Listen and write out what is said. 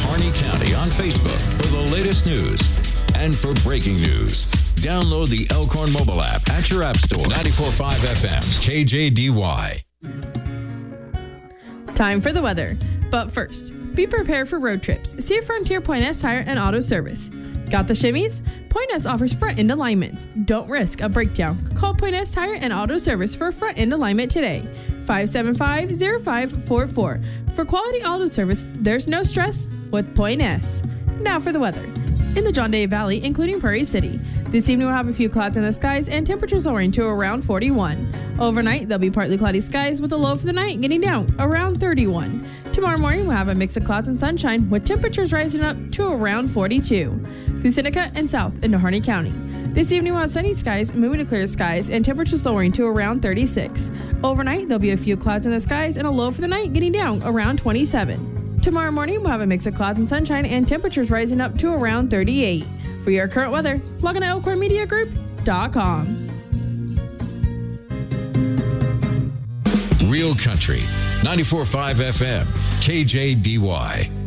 Harney County on Facebook for the latest news. And for breaking news, download the Elkhorn mobile app at your app store. 94.5 FM, KJDY. Time for the weather. But first, be prepared for road trips. See a Frontier Point S Tire and Auto Service. Got the shimmies? Point S offers front-end alignments. Don't risk a breakdown. Call Point S Tire and Auto Service for a front-end alignment today. 575-0544. For quality auto service, there's no stress with Point S. Now for the weather. In the John Day Valley, including Prairie City, this evening we'll have a few clouds in the skies and temperatures soaring to around 41. Overnight, there'll be partly cloudy skies with a low for the night getting down around 31. Tomorrow morning, we'll have a mix of clouds and sunshine with temperatures rising up to around 42. Through Seneca and south into Harney County. This evening we'll have sunny skies, moving to clear skies, and temperatures soaring to around 36. Overnight, there'll be a few clouds in the skies and a low for the night getting down around 27. Tomorrow morning, we'll have a mix of clouds and sunshine and temperatures rising up to around 38. For your current weather, log on to ElkhornMediaGroup.com. Real Country, 94.5 FM, KJDY.